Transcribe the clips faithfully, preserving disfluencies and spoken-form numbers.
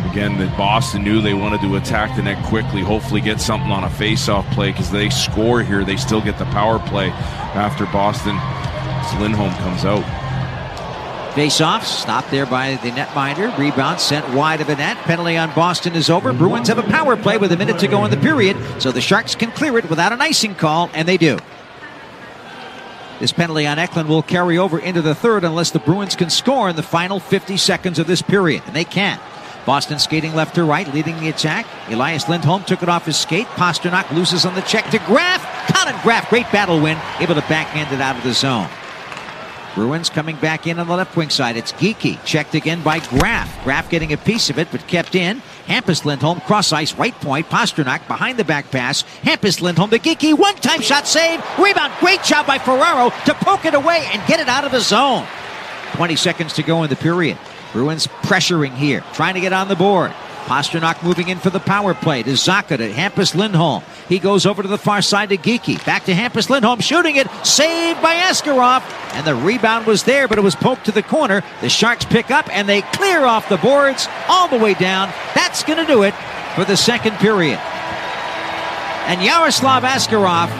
Again, the Boston knew they wanted to attack the net quickly, hopefully get something on a face-off play, because they score here. They still get the power play after Boston. Lindholm comes out. Face-off, stopped there by the netminder. Rebound sent wide of the net. Penalty on Boston is over. Bruins have a power play with a minute to go in the period, so the Sharks can clear it without an icing call, and they do. This penalty on Eklund will carry over into the third unless the Bruins can score in the final fifty seconds of this period, and they can't. Boston skating left to right, leading the attack. Elias Lindholm took it off his skate. Pasternak loses on the check to Graf. Colin Graf, great battle win, able to backhand it out of the zone. Bruins coming back in on the left wing side. It's Geekie, checked again by Graf. Graf getting a piece of it, but kept in. Hampus Lindholm, cross ice, right point. Pasternak behind the back pass. Hampus Lindholm to Geekie, one-time shot save. Rebound, great job by Ferraro to poke it away and get it out of the zone. twenty seconds to go in the period. Bruins pressuring here, trying to get on the board. Pasternak moving in for the power play to Zacha to Hampus Lindholm. He goes over to the far side to Geekie. Back to Hampus Lindholm, shooting it. Saved by Askarov. And the rebound was there, but it was poked to the corner. The Sharks pick up, and they clear off the boards all the way down. That's going to do it for the second period. And Yaroslav Askarov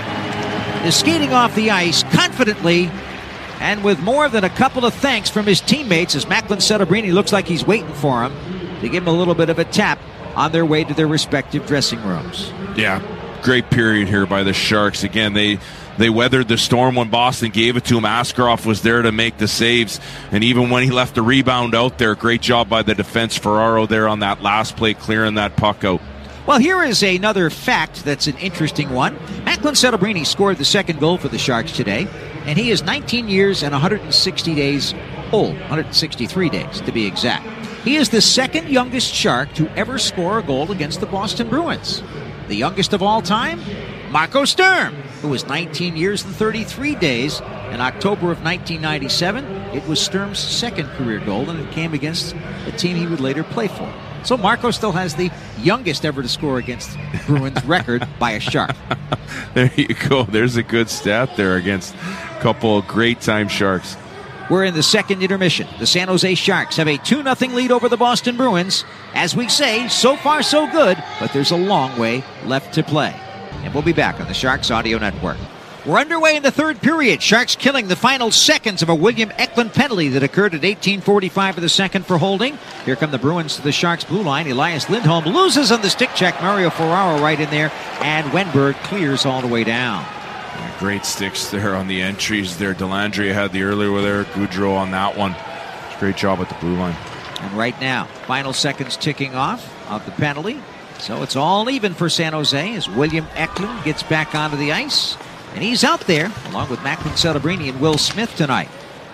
is skating off the ice confidently and with more than a couple of thanks from his teammates, as Macklin Celebrini looks like he's waiting for him to give him a little bit of a tap on their way to their respective dressing rooms. Yeah, great period here by the Sharks. Again, they they weathered the storm when Boston gave it to him. Askarov was there to make the saves, and even when he left the rebound out there, great job by the defense. Ferraro there on that last play, clearing that puck out. Well, here is another fact that's an interesting one. Macklin Celebrini scored the second goal for the Sharks today, and he is nineteen years and one hundred sixty days old, one hundred sixty-three days to be exact. He is the second youngest Shark to ever score a goal against the Boston Bruins. The youngest of all time, Marco Sturm, who was nineteen years and thirty-three days. In October of nineteen ninety-seven, it was Sturm's second career goal, and it came against the team he would later play for. So Marco still has the youngest ever to score against Bruins record by a Shark. There you go. There's a good stat there against a couple of great-time Sharks. We're in the second intermission. The San Jose Sharks have a two nothing lead over the Boston Bruins. As we say, so far so good, but there's a long way left to play. And we'll be back on the Sharks Audio Network. We're underway in the third period. Sharks killing the final seconds of a William Eklund penalty that occurred at eighteen forty-five of the second for holding. Here come the Bruins to the Sharks' blue line. Elias Lindholm loses on the stick check. Mario Ferraro right in there. And Wenberg clears all the way down. Yeah, great sticks there on the entries there. Delandria had the earlier with Eric Goudreau on that one. Great job at the blue line. And right now, final seconds ticking off of the penalty. So it's all even for San Jose as William Eklund gets back onto the ice. And he's out there, along with Macklin Celebrini and Will Smith tonight.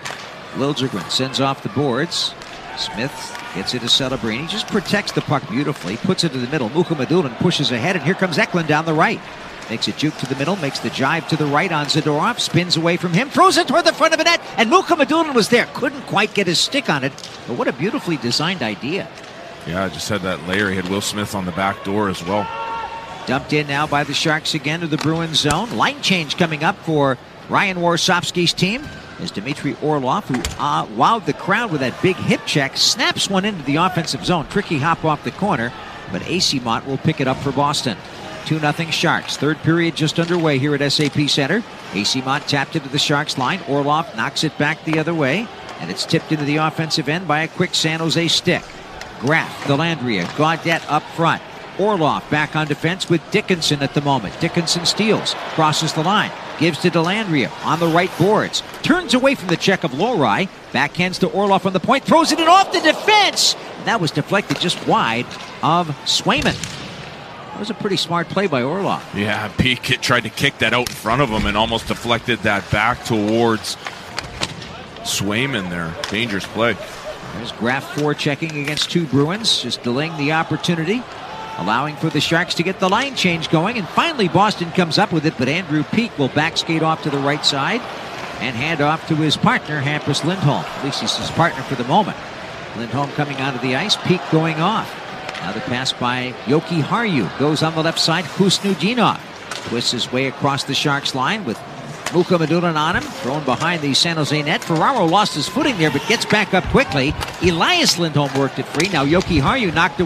Liljegren sends off the boards. Smith gets it to Celebrini. Just protects the puck beautifully. Puts it to the middle. Mukhamadullin pushes ahead, and here comes Eklund down the right. Makes a juke to the middle. Makes the jive to the right on Zadorov. Spins away from him. Throws it toward the front of the net. And Mukhamadullin was there. Couldn't quite get his stick on it. But what a beautifully designed idea. Yeah, I just had that layer. He had Will Smith on the back door as well. Dumped in now by the Sharks again to the Bruins zone. Line change coming up for Ryan Warsofsky's team as Dmitry Orlov, who uh, wowed the crowd with that big hip check, snaps one into the offensive zone. Tricky hop off the corner, but Acemont will pick it up for Boston. two nothing Sharks. Third period just underway here at S A P Center. Acemont tapped into the Sharks line. Orlov knocks it back the other way, and it's tipped into the offensive end by a quick San Jose stick. Graf, Delandria, Gaudette up front. Orlov back on defense with Dickinson at the moment. Dickinson steals, crosses the line, gives to Delandria on the right boards, turns away from the check of Lohrei, backhands to Orlov on the point, throws it in off the defense. And that was deflected just wide of Swayman. That was a pretty smart play by Orlov. Yeah, Pete tried to kick that out in front of him and almost deflected that back towards Swayman there. Dangerous play. There's Graf four checking against two Bruins, just delaying the opportunity, allowing for the Sharks to get the line change going. And finally, Boston comes up with it, but Andrew Peeke will back skate off to the right side and hand off to his partner, Hampus Lindholm. At least he's his partner for the moment. Lindholm coming onto the ice, Peeke going off. Now the pass by Yoki Harju goes on the left side. Khusnutdinov twists his way across the Sharks line with Mukhamadullin on him, thrown behind the San Jose net. Ferraro lost his footing there, but gets back up quickly. Elias Lindholm worked it free. Now Yoki Harju knocked away.